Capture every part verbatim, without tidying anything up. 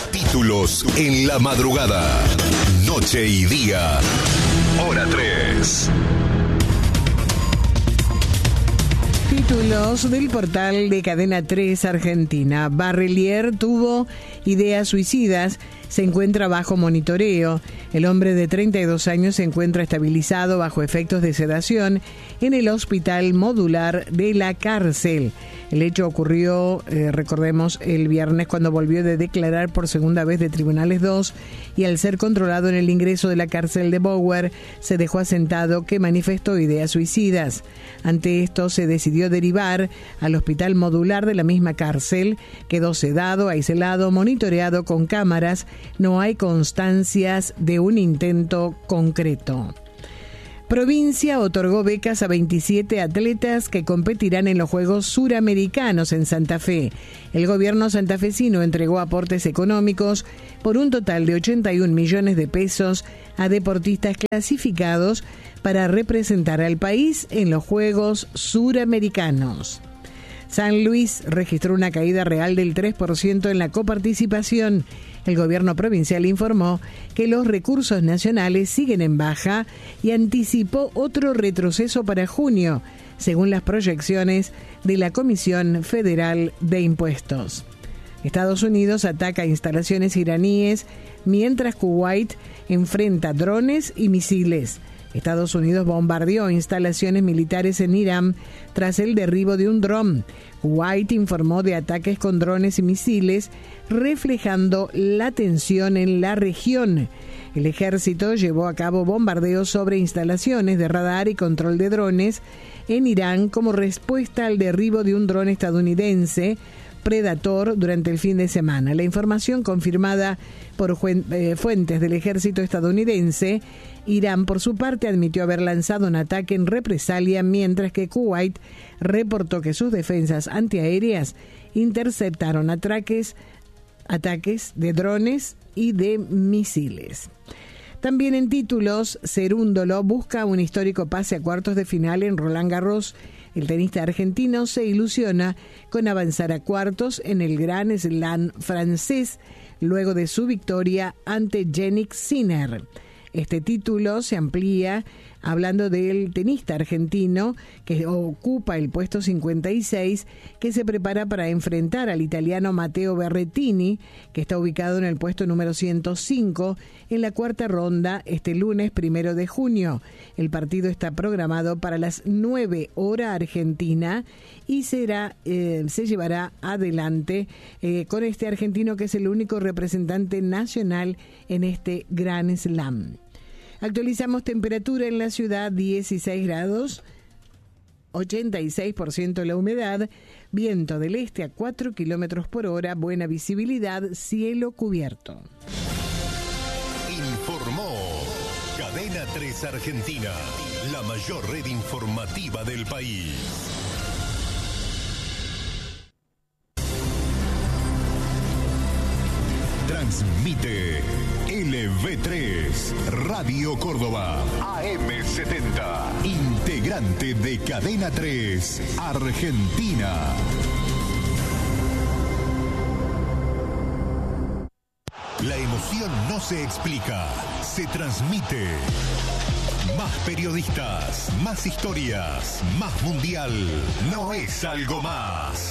Títulos en la madrugada. Noche y día. Hora tres. Títulos del portal de Cadena tres Argentina. Barrelier tuvo ideas suicidas, se encuentra bajo monitoreo. El hombre de treinta y dos años se encuentra estabilizado bajo efectos de sedación en el hospital modular de la cárcel. El hecho ocurrió, eh, recordemos, el viernes cuando volvió de declarar por segunda vez de Tribunales dos y al ser controlado en el ingreso de la cárcel de Bower, se dejó asentado que manifestó ideas suicidas. Ante esto se decidió derivar al hospital modular de la misma cárcel. Quedó sedado, aislado, monitoreado con cámaras. No hay constancias de un intento concreto. Provincia otorgó becas a veintisiete atletas que competirán en los Juegos Suramericanos en Santa Fe. El gobierno santafesino entregó aportes económicos por un total de ochenta y un millones de pesos a deportistas clasificados para representar al país en los Juegos Suramericanos. San Luis registró una caída real del tres por ciento en la coparticipación. El gobierno provincial informó que los recursos nacionales siguen en baja y anticipó otro retroceso para junio, según las proyecciones de la Comisión Federal de Impuestos. Estados Unidos ataca instalaciones iraníes mientras Kuwait enfrenta drones y misiles. Estados Unidos bombardeó instalaciones militares en Irán tras el derribo de un dron. Kuwait informó de ataques con drones y misiles, reflejando la tensión en la región. El ejército llevó a cabo bombardeos sobre instalaciones de radar y control de drones en Irán como respuesta al derribo de un dron estadounidense Predator durante el fin de semana. La información confirmada por fuentes del ejército estadounidense. Irán, por su parte, admitió haber lanzado un ataque en represalia, mientras que Kuwait reportó que sus defensas antiaéreas interceptaron ataques, ataques de drones y de misiles. También en títulos, Cerúndolo busca un histórico pase a cuartos de final en Roland Garros. El tenista argentino se ilusiona con avanzar a cuartos en el Grand Slam francés luego de su victoria ante Jannik Sinner. Este título se amplía hablando del tenista argentino que ocupa el puesto cincuenta y seis, que se prepara para enfrentar al italiano Matteo Berrettini, que está ubicado en el puesto número ciento cinco, en la cuarta ronda este lunes primero de junio. El partido está programado para las nueve hora argentina y será eh, se llevará adelante eh, con este argentino que es el único representante nacional en este Grand Slam. Actualizamos temperatura en la ciudad, dieciséis grados, ochenta y seis por ciento la humedad, viento del este a cuatro kilómetros por hora, buena visibilidad, cielo cubierto. Informó Cadena tres Argentina, la mayor red informativa del país. Transmite L V tres, Radio Córdoba, A M setenta, integrante de Cadena tres, Argentina. La emoción no se explica, se transmite. Más periodistas, más historias, más mundial. No es algo más.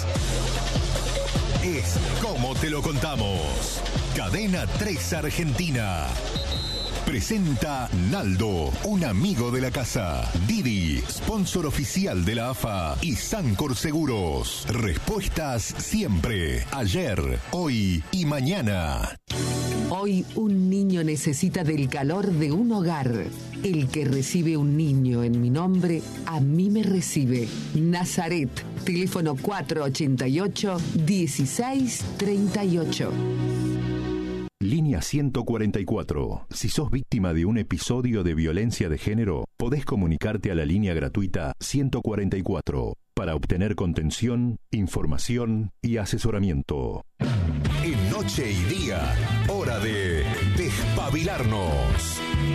Es como te lo contamos. Cadena tres Argentina. Presenta Naldo, un amigo de la casa. Didi, sponsor oficial de la A F A. Y Sancor Seguros. Respuestas siempre. Ayer, hoy y mañana. Hoy un niño necesita del calor de un hogar. El que recibe un niño en mi nombre, a mí me recibe. Nazaret, teléfono cuatro ochenta y ocho, dieciséis treinta y ocho. Línea ciento cuarenta y cuatro. Si sos víctima de un episodio de violencia de género, podés comunicarte a la línea gratuita ciento cuarenta y cuatro para obtener contención, información y asesoramiento. En Noche y Día, hora de despabilarnos.